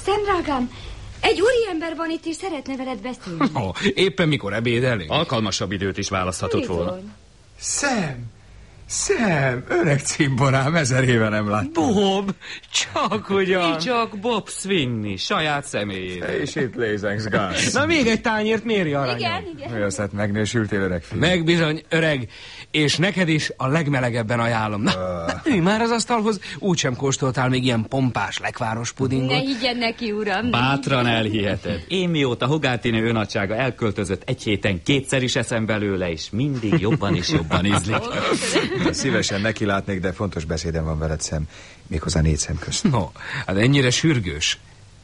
Sam, drágám, egy úriember van itt, és szeretne veled beszélni. Éppen mikor ebédelünk? Alkalmasabb időt is választhatott volna. Sam, öreg cimborám, 1000 éve nem láttam. Bob, csak ugyan. Mi csak Bob Sweeney, saját személyében. És itt lézengsz, Gus. Na még egy tányért méri aranyom. Igen. Mi azt, hát megnősültél, öreg fiú? Meg bizony, öreg, és neked is a legmelegebben ajánlom. Na, ülj már az asztalhoz, úgysem kóstoltál még ilyen pompás lekváros pudingot. Ne higgyen neki, uram. Bátran elhiheted. Én mióta Hogartine őnagysága elköltözött, egy héten 2-szer is eszem belőle, és mindig jobban és jobban ízlik. Szívesen nekilátnék, de fontos beszédem van veled, Sam. Méghozzá 4 szem közt. No, hát ennyire sürgős.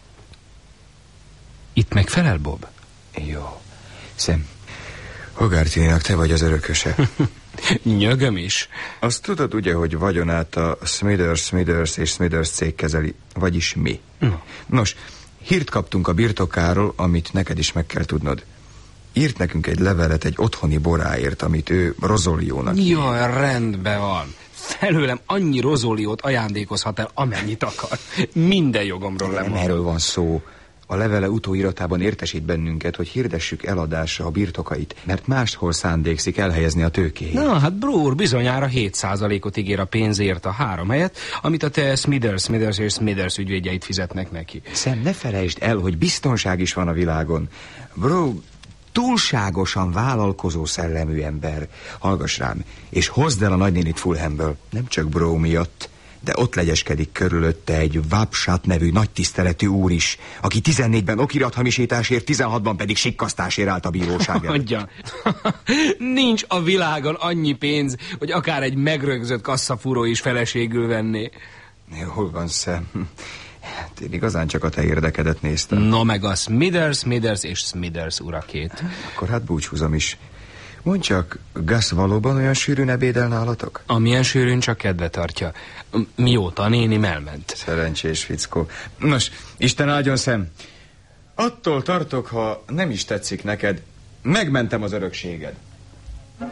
Itt megfelel, Bob? Jó. Sam, Hogartinénak te vagy az örököse. Nyögöm is. Azt tudod ugye, hogy vagyonát a Smithers és Smithers cég kezeli, vagyis mi. No. Nos, hírt kaptunk a birtokáról, amit neked is meg kell tudnod. Írt nekünk egy levelet egy otthoni boráért, amit ő rozoliónak hív. Jaj, rendben van. Felőlem annyi rozóliót ajándékozhat el, amennyit akar. Minden jogomról Nem lemondom. erről van szó. A levele utóiratában értesít bennünket, hogy hirdessük eladásra a birtokait, mert máshol szándékszik elhelyezni a tőkéjét. Na, hát Brewer bizonyára 7%-ot ígér a pénzért a 3 helyet, amit a te Smithers és Smithers ügyvédjeit fizetnek neki. Sam, ne felejtsd el, hogy biztonság is van a világon. Bro, túlságosan vállalkozó szellemű ember. Hallgass rám, és hozd el a nagynénit Fulhamből. Nem csak Bro miatt, de ott legyeskedik körülötte egy Wabshat nevű nagy tiszteletű úr is, aki 14-ben okirathamisításért, 16-ban pedig sikkasztásért állt a bíróság előtt. Mondja, nincs a világon annyi pénz, hogy akár egy megrögzött kasszafúró is feleségül venné. Jól van, Sam. Hát én igazán csak a te érdekedet néztem. No meg a Smithers és Smithers urakét. Akkor hát búcsúzom is. Mondd csak, Gus valóban olyan sűrűn ebédel nálatok? Amilyen sűrűn csak kedve tartja. Mióta a nénim elment. Szerencsés fickó. Nos, Isten áldjon, Sam. Attól tartok, ha nem is tetszik neked, megmentem az örökséged.